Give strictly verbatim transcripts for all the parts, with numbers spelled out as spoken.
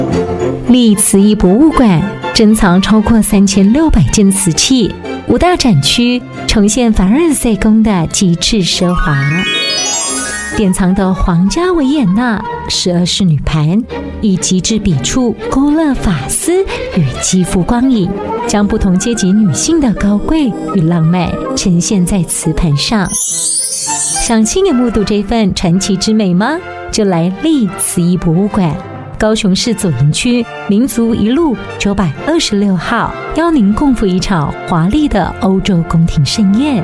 历慈义博物馆珍藏超过三千六百件瓷器，五大展区呈现凡尔赛宫的极致奢华。典藏的皇家维也纳十二式女盘，以极致笔触勾勒发丝与肌肤光影，将不同阶级女性的高贵与浪漫呈现在瓷盘上。想亲眼目睹这份传奇之美吗？就来历慈义博物馆，高雄市左营区民族一路九百二十六号，邀您共赴一场华丽的欧洲宫廷盛宴。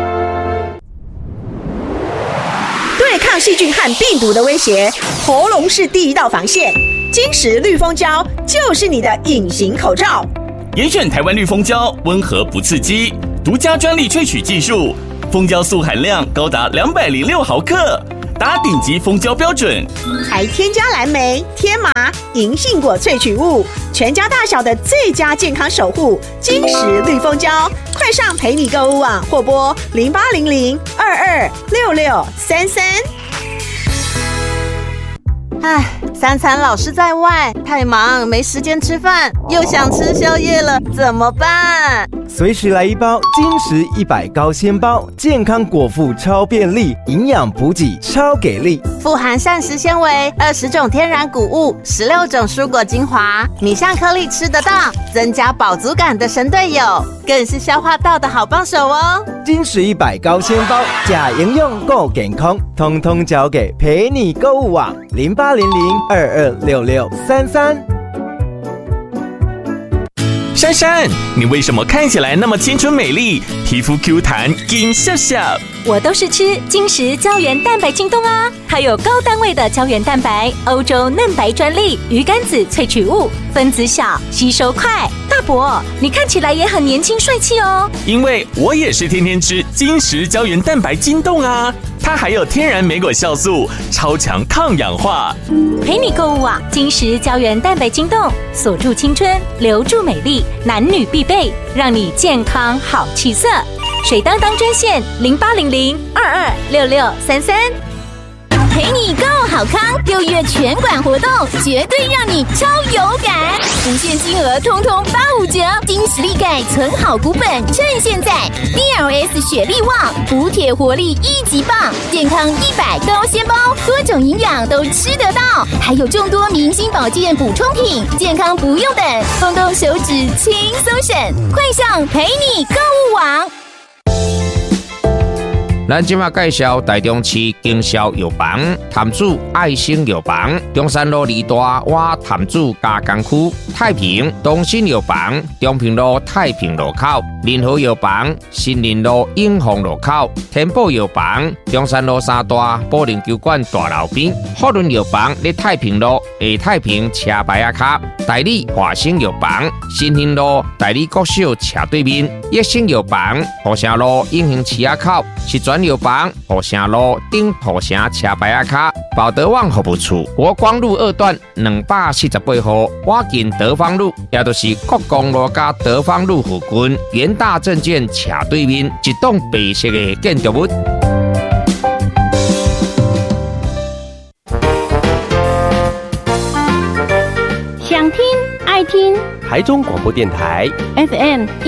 对抗细菌和病毒的威胁，喉咙是第一道防线。金石绿蜂胶就是你的隐形口罩。 严选台湾绿蜂胶，温和不刺激，独家专利萃取技术，蜂胶素含量高达两百零六毫克，达顶级蜂胶标准。 还添加蓝莓、天麻、银杏果萃取物，全家大小的最佳健康守护。金石绿蜂胶，快上陪你购物网或拨零八零零二二六六三三。 唉，三餐老是在外，太忙没时间吃饭，又想吃宵夜了，怎么办？ 随时来一包金石一百高纤包，健康果腹超便利，营养补给超给力， 富含膳食纤维、二十种天然谷物、十六种蔬果精华，米香颗粒吃得到，增加饱足感的神队友，更是消化道的好帮手哦。 金石一百高纤包，假营养够健康，通通交给陪你购物网零八零零二二六六三三。 珊珊，你为什么看起来那么青春美丽，皮肤 Q 弹金笑笑？ 我都是吃金石胶原蛋白晶冻啊，还有高单位的胶原蛋白，欧洲嫩白专利，鱼肝子萃取物，分子小，吸收快。大伯，你看起来也很年轻帅气哦。 因为我也是天天吃金石胶原蛋白晶冻啊，它还有天然莓果酵素，超强抗氧化。 陪你购物网，金石胶原蛋白晶冻，锁住青春，留住美丽，男女必备，让你健康好气色。水当当专线零八零零二二六六三三。 陪你购好康，六月全馆活动绝对让你超有感，无限金额通通八五折，金石力钙存好股本，趁现在 D L S 雪力旺，补铁活力一级棒，健康一百高纤包，多种营养都吃得到，还有众多明星保健补充品，健康不用等，动动手指轻松省，快上陪你购物网。 咱今麦介绍台中市经销药房潭子爱心药房，中山路二大瓦潭子加工区，太平东新药房中平路太平路口，联合药房新林路永丰路口，天宝药房中山路三大保龄球馆大楼边，福伦药房在太平路下太平车牌仔卡，代理华兴药房新兴路代理国小斜对面，益生药房土城路永兴市仔口，是专药房土城路顶土城车牌仔卡，保德旺服务处国光路二段两百四十八号，我近德芳路，也就是国光路加德芳路附近，元大证券斜对面一栋白色的建筑物。 想听爱听台中广播电台 F M